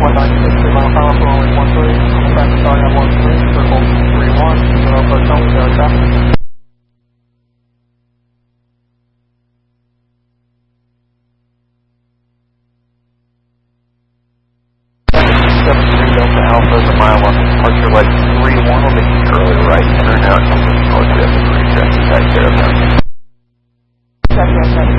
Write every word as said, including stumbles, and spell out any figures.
one ninety-six, three mile power for only one three. Back to starting at one three, circle three one, zero approach only, zero traffic. seven three Delta Alpha is a mile on departure light three one, will make the early right, enter now, north, we have the three, check, take care of that. Check, check, check.